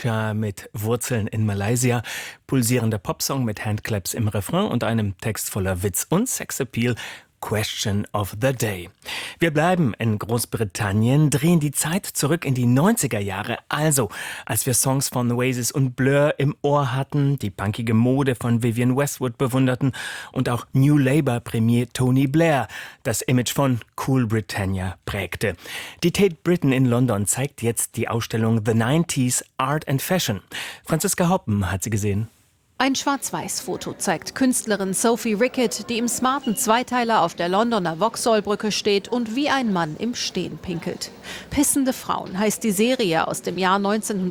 mit Wurzeln in Malaysia, pulsierender Popsong mit Handclaps im Refrain und einem Text voller Witz und Sexappeal. Question of the Day. Wir bleiben in Großbritannien, drehen die Zeit zurück in die 90er Jahre, also als wir Songs von Oasis und Blur im Ohr hatten, die punkige Mode von Vivienne Westwood bewunderten und auch New Labour-Premier Tony Blair das Image von Cool Britannia prägte. Die Tate Britain in London zeigt jetzt die Ausstellung The 90s Art and Fashion. Franziska Hoppen hat sie gesehen. Ein Schwarz-Weiß-Foto zeigt Künstlerin Sophie Rickett, die im smarten Zweiteiler auf der Londoner Vauxhall-Brücke steht und wie ein Mann im Stehen pinkelt. Pissende Frauen heißt die Serie aus dem Jahr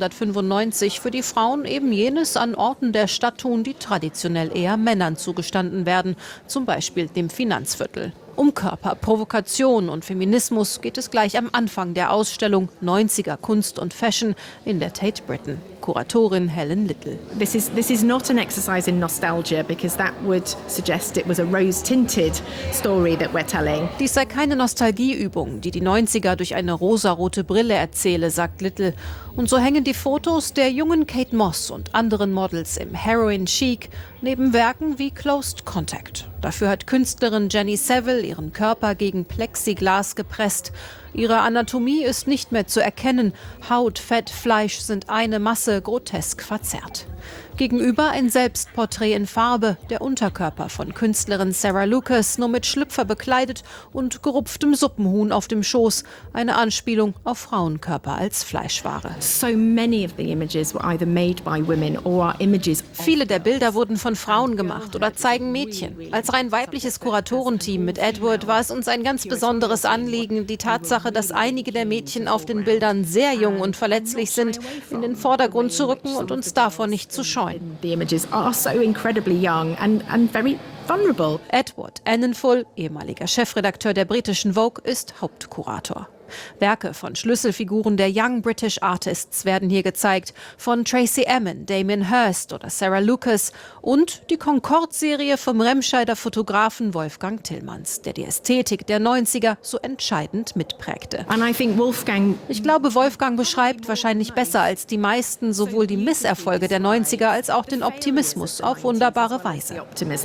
1995, für die Frauen eben jenes an Orten der Stadt tun, die traditionell eher Männern zugestanden werden, zum Beispiel dem Finanzviertel. Um Körper, Provokation und Feminismus geht es gleich am Anfang der Ausstellung 90er Kunst und Fashion in der Tate Britain. Kuratorin Helen Little. This is not an exercise in nostalgia, because that would suggest it was a rose-tinted story that we're telling. Dies sei keine Nostalgieübung, die die 90er durch eine rosarote Brille erzähle, sagt Little. Und so hängen die Fotos der jungen Kate Moss und anderen Models im Heroin Chic neben Werken wie Closed Contact. Dafür hat Künstlerin Jenny Saville ihren Körper gegen Plexiglas gepresst. Ihre Anatomie ist nicht mehr zu erkennen. Haut, Fett, Fleisch sind eine Masse, grotesk verzerrt. Gegenüber ein Selbstporträt in Farbe, der Unterkörper von Künstlerin Sarah Lucas, nur mit Schlüpfer bekleidet und gerupftem Suppenhuhn auf dem Schoß. Eine Anspielung auf Frauenkörper als Fleischware. So many of the images were either made by women or are images. Viele der Bilder wurden von Frauen gemacht oder zeigen Mädchen. Als rein weibliches Kuratorenteam mit Edward war es uns ein ganz besonderes Anliegen, die Tatsache, dass einige der Mädchen auf den Bildern sehr jung und verletzlich sind, in den Vordergrund zu rücken und uns davor nicht zu scheuen. The images are so incredibly young and very vulnerable. Edward Enninful, ehemaliger Chefredakteur der britischen Vogue, ist Hauptkurator. Werke von Schlüsselfiguren der Young British Artists werden hier gezeigt, von Tracey Emin, Damien Hirst oder Sarah Lucas und die Concorde-Serie vom Remscheider Fotografen Wolfgang Tillmans, der die Ästhetik der 90er so entscheidend mitprägte. And I think Ich glaube, Wolfgang beschreibt wahrscheinlich besser als die meisten sowohl die Misserfolge der 90er als auch den Optimismus auf wunderbare Weise.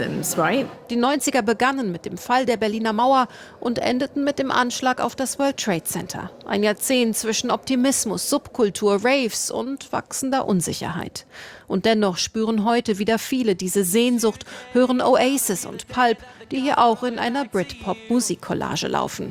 Die 90er begannen mit dem Fall der Berliner Mauer und endeten mit dem Anschlag auf das World Trade Center. Ein Jahrzehnt zwischen Optimismus, Subkultur, Raves und wachsender Unsicherheit. Und dennoch spüren heute wieder viele diese Sehnsucht, hören Oasis und Pulp, die hier auch in einer Britpop-Musikcollage laufen.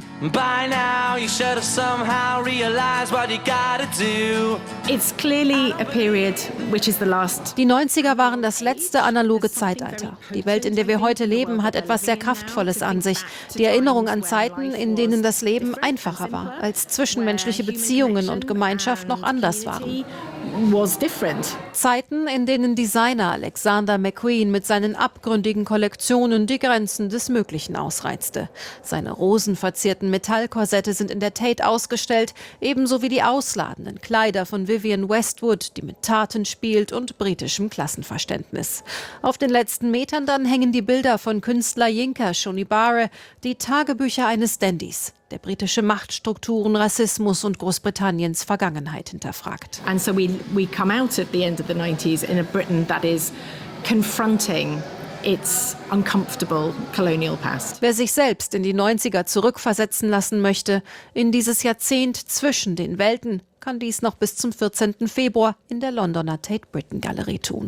It's clearly a period which is the last. Die 90er waren das letzte analoge Zeitalter. Die Welt, in der wir heute leben, hat etwas sehr Kraftvolles an sich. Die Erinnerung an Zeiten, in denen das Leben einfacher war, als zwischenmenschliche Beziehungen und Gemeinschaft noch anders waren. Was different. Zeiten, in denen Designer Alexander McQueen mit seinen abgründigen Kollektionen die Grenzen des Möglichen ausreizte. Seine rosenverzierten Metallkorsette sind in der Tate ausgestellt, ebenso wie die ausladenden Kleider von Vivienne Westwood, die mit Taten spielt und britischem Klassenverständnis. Auf den letzten Metern dann hängen die Bilder von Künstler Yinka Shonibare, die Tagebücher eines Dandys, der britische Machtstrukturen, Rassismus und Großbritanniens Vergangenheit hinterfragt. And so we come out at the end of the 90s in a Britain that is confronting its uncomfortable colonial past. Wer sich selbst in die 90er zurückversetzen lassen möchte, in dieses Jahrzehnt zwischen den Welten, kann dies noch bis zum 14. Februar in der Londoner Tate Britain Galerie tun.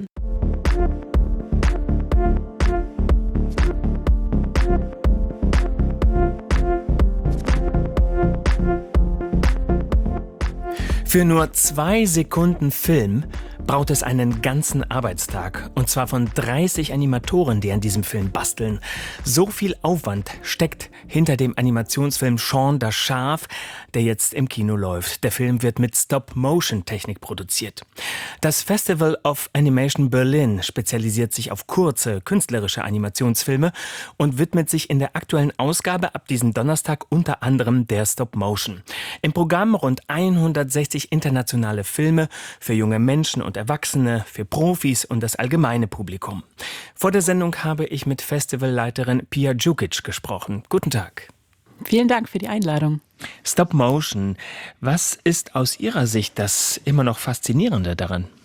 Für nur 2 Sekunden Film braucht es einen ganzen Arbeitstag. Und zwar von 30 Animatoren, die an diesem Film basteln. So viel Aufwand steckt hinter dem Animationsfilm Shaun das Schaf, der jetzt im Kino läuft. Der Film wird mit Stop-Motion-Technik produziert. Das Festival of Animation Berlin spezialisiert sich auf kurze, künstlerische Animationsfilme und widmet sich in der aktuellen Ausgabe ab diesem Donnerstag unter anderem der Stop-Motion. Im Programm rund 160 internationale Filme für junge Menschen und Erwachsene, für Profis und das allgemeine Publikum. Vor der Sendung habe ich mit Festivalleiterin Pia Djukic gesprochen. Guten Tag. Vielen Dank für die Einladung. Stop Motion. Was ist aus Ihrer Sicht das immer noch Faszinierende daran?